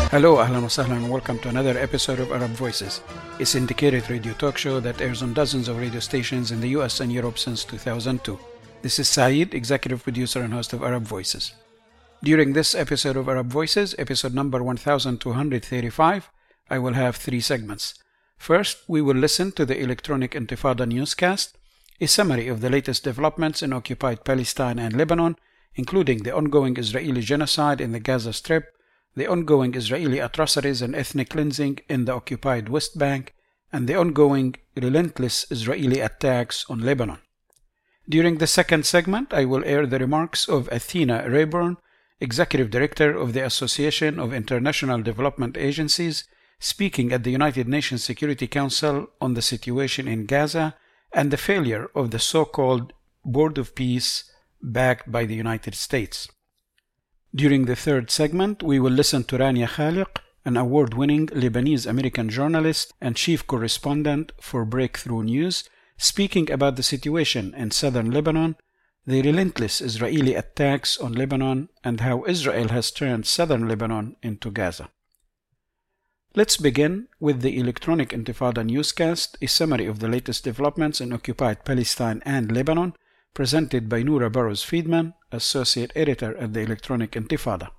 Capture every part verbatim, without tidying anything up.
Hello, ahlan wa sahlan, and welcome to another episode of Arab Voices, a syndicated radio talk show that airs on dozens of radio stations in the U S and Europe since two thousand two. This is Saeed, executive producer and host of Arab Voices. During this episode of Arab Voices, episode number one thousand two hundred thirty-five, I will have three segments. First, we will listen to the Electronic Intifada newscast, a summary of the latest developments in occupied Palestine and Lebanon, including the ongoing Israeli genocide in the Gaza Strip, the ongoing Israeli atrocities and ethnic cleansing in the occupied West Bank, and the ongoing relentless Israeli attacks on Lebanon. During the second segment, I will air the remarks of Athena Rayburn, Executive Director of the Association of International Development Agencies, speaking at the United Nations Security Council on the situation in Gaza and the failure of the so-called Board of Peace backed by the United States. During the third segment, we will listen to Rania Khaliq, an award-winning Lebanese-American journalist and chief correspondent for Breakthrough News, speaking about the situation in southern Lebanon, the relentless Israeli attacks on Lebanon, and how Israel has turned southern Lebanon into Gaza. Let's begin with the Electronic Intifada newscast, a summary of the latest developments in occupied Palestine and Lebanon, presented by Noura Burrows-Friedman, Associate Editor at the Electronic Intifada.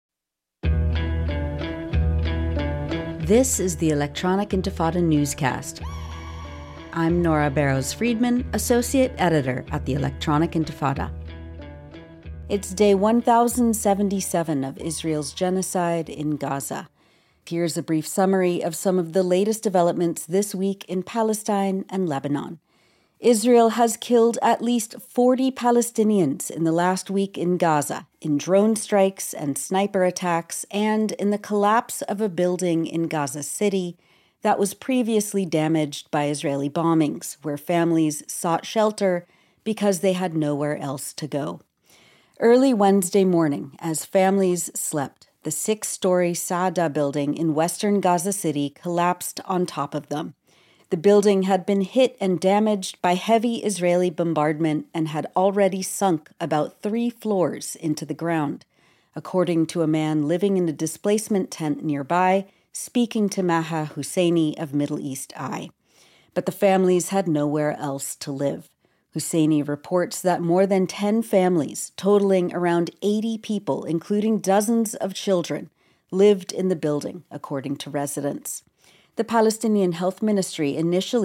This is the Electronic Intifada newscast. I'm Noura Burrows-Friedman, Associate Editor at the Electronic Intifada. It's day one thousand seventy-seven of Israel's genocide in Gaza. Here's a brief summary of some of the latest developments this week in Palestine and Lebanon. Israel has killed at least forty Palestinians in the last week in Gaza, in drone strikes and sniper attacks, and in the collapse of a building in Gaza City that was previously damaged by Israeli bombings, where families sought shelter because they had nowhere else to go. Early Wednesday morning, as families slept, the six-story Saada building in western Gaza City collapsed on top of them. The building had been hit and damaged by heavy Israeli bombardment and had already sunk about three floors into the ground, according to a man living in a displacement tent nearby, speaking to Maha Husseini of Middle East Eye. But the families had nowhere else to live. Husseini reports that more than ten families, totaling around eighty people, including dozens of children, lived in the building, according to residents. The Palestinian Health Ministry initially